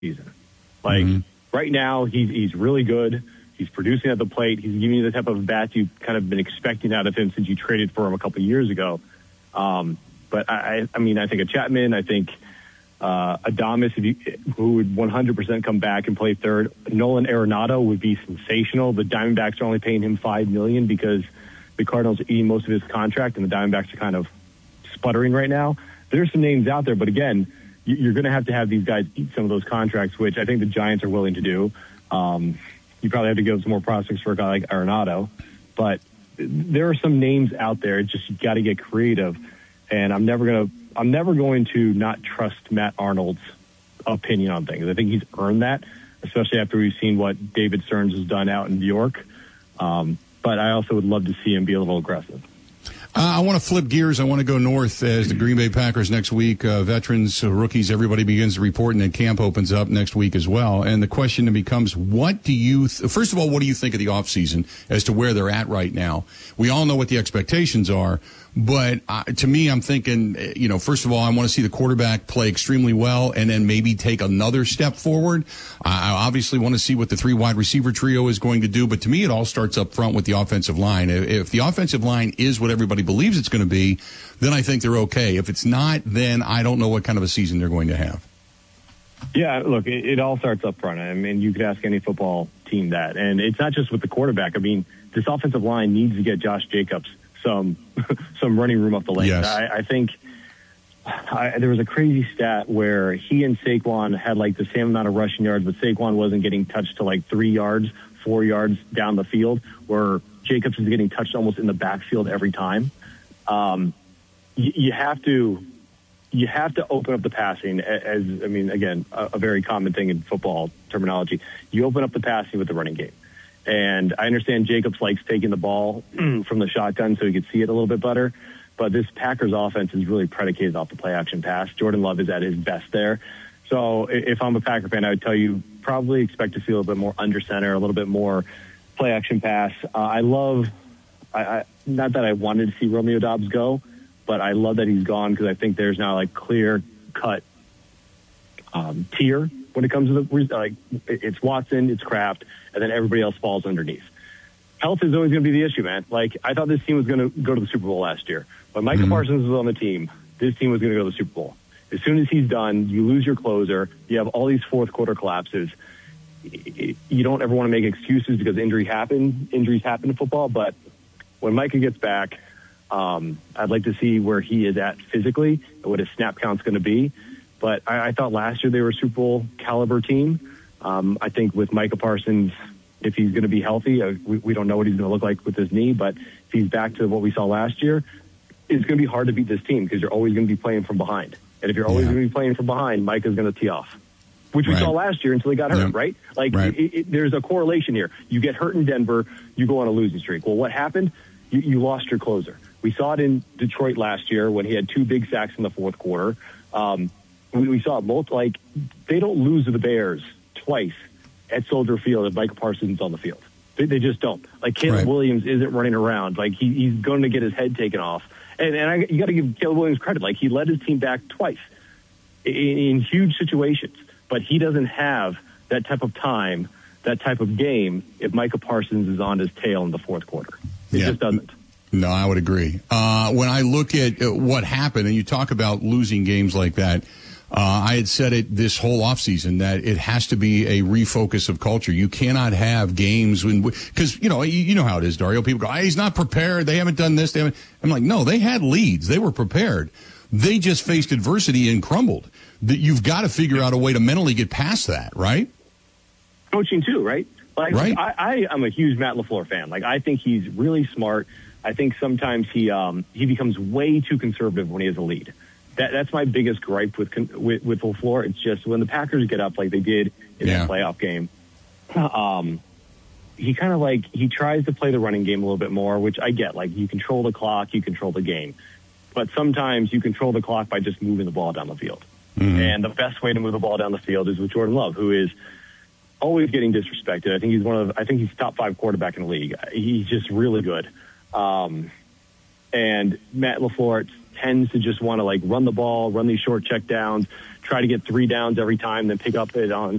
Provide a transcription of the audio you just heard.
season. Like right now, he's really good. He's producing at the plate. He's giving you the type of bats you've kind of been expecting out of him since you traded for him a couple of years ago. But I mean, I think a Chapman, I think Adames, who would 100% come back and play third. Nolan Arenado would be sensational. The Diamondbacks are only paying him $5 million because the Cardinals are eating most of his contract, and the Diamondbacks are kind of sputtering right now. There's some names out there, but again, you're going to have these guys eat some of those contracts, which I think the Giants are willing to do. You probably have to give some more prospects for a guy like Arenado, but there are some names out there. It's just you got to get creative, and I'm never going to not trust Matt Arnold's opinion on things. I think he's earned that, especially after we've seen what David Stearns has done out in New York. But I also would love to see him be a little aggressive. I want to flip gears. I want to go north as the Green Bay Packers next week. Veterans, rookies, everybody begins to report, and then camp opens up next week as well. And the question then becomes, first of all, what do you think of the offseason as to where they're at right now? We all know what the expectations are. But to me, I'm thinking, first of all, I want to see the quarterback play extremely well and then maybe take another step forward. I obviously want to see what the 3 wide receiver trio is going to do. But to me, it all starts up front with the offensive line. If the offensive line is what everybody believes it's going to be, then I think they're okay. If it's not, then I don't know what kind of a season they're going to have. Yeah, look, it all starts up front. I mean, you could ask any football team that. And it's not just with the quarterback. I mean, this offensive line needs to get Josh Jacobs some running room up the lane. Yes. I think there was a crazy stat where he and Saquon had like the same amount of rushing yards, but Saquon wasn't getting touched to like 3 yards, 4 yards down the field, where Jacobs is getting touched almost in the backfield every time. You have to open up the passing again, a very common thing in football terminology. You open up the passing with the running game. And I understand Jacobs likes taking the ball from the shotgun so he could see it a little bit better. But this Packers offense is really predicated off the play-action pass. Jordan Love is at his best there. So if I'm a Packer fan, I would tell you probably expect to see a little bit more under center, a little bit more play-action pass. Not that I wanted to see Romeo Doubs go, but I love that he's gone because I think there's now like clear-cut tier when it comes to it's Watson, it's Kraft, and then everybody else falls underneath. Health is always going to be the issue, man. Like, I thought this team was going to go to the Super Bowl last year. When Micah Parsons was on the team, this team was going to go to the Super Bowl. As soon as he's done, you lose your closer. You have all these fourth quarter collapses. You don't ever want to make excuses because injuries happen in football. But when Micah gets back, I'd like to see where he is at physically and what his snap count's going to be. But I thought last year they were a Super Bowl caliber team. I think with Micah Parsons, if he's going to be healthy, we don't know what he's going to look like with his knee, but if he's back to what we saw last year, it's going to be hard to beat this team because you're always going to be playing from behind. And if you're always going to be playing from behind, Micah's going to tee off, which we saw last year until he got hurt, right? Like, there's a correlation here. You get hurt in Denver, you go on a losing streak. Well, what happened? You lost your closer. We saw it in Detroit last year when he had 2 big sacks in the fourth quarter. We saw it they don't lose to the Bears twice at Soldier Field if Micah Parsons is on the field. They just don't. Like, Caleb Williams isn't running around. Like, he's going to get his head taken off. And you got to give Caleb Williams credit. Like, he led his team back twice in huge situations. But he doesn't have that type of time, that type of game, if Micah Parsons is on his tail in the fourth quarter. It just doesn't. No, I would agree. When I look at what happened, and you talk about losing games like that, I had said it this whole offseason that it has to be a refocus of culture. You cannot have games because you know how it is, Dario. People go, he's not prepared. They haven't done this. I'm like, no, they had leads. They were prepared. They just faced adversity and crumbled. You've got to figure out a way to mentally get past that, right? Coaching too, right? Like, right. I am a huge Matt LaFleur fan. Like, I think he's really smart. I think sometimes he becomes way too conservative when he has a lead. That's my biggest gripe with LaFleur. It's just when the Packers get up like they did in that playoff game, he kind of he tries to play the running game a little bit more, which I get. Like, you control the clock, you control the game. But sometimes you control the clock by just moving the ball down the field. Mm-hmm. And the best way to move the ball down the field is with Jordan Love, who is always getting disrespected. I think he's top 5 quarterback in the league. He's just really good. And Matt LaFleur tends to just want to run the ball, run these short check downs, try to get 3 downs every time, then pick up it on